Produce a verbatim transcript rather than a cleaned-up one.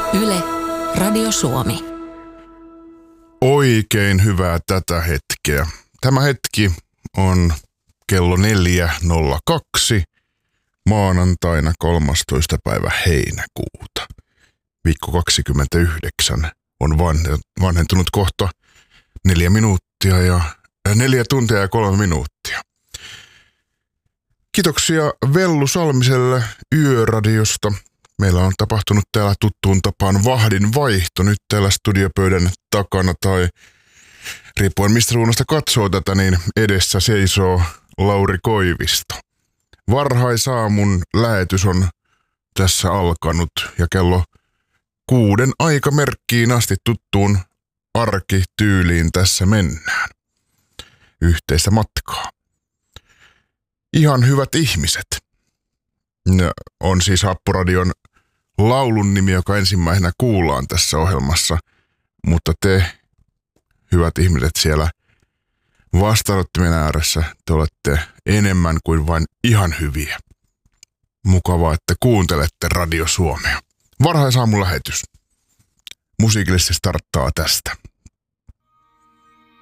Yle, Radio Suomi. Oikein hyvää tätä hetkeä. Tämä hetki on kello neljä nolla kaksi maanantaina kolmastoista päivä heinäkuuta. Viikko kaksikymmentäyhdeksän on vanhentunut kohta neljä minuuttia ja neljä tuntia ja kolme minuuttia. Kiitoksia Vellu Salmiselle Yöradiosta. Meillä on tapahtunut täällä tuttuun tapaan vahdin vaihto nyt täällä studiopöydän takana tai riippuen mistä suunnasta katsoo tätä, niin edessä seisoo Lauri Koivisto. Varhaisaamun lähetys on tässä alkanut ja kello kuuden aikamerkkiin asti tuttuun arkityyliin tässä mennään. Yhteistä matkaa. Ihan hyvät ihmiset. Ne on siis Happoradion laulun nimi, joka ensimmäisenä kuullaan tässä ohjelmassa, mutta te, hyvät ihmiset siellä vastaanottimen ääressä, te olette enemmän kuin vain ihan hyviä. Mukavaa, että kuuntelette Radio Suomea. Varhaisaamun lähetys. Musiikillisesti starttaa tästä.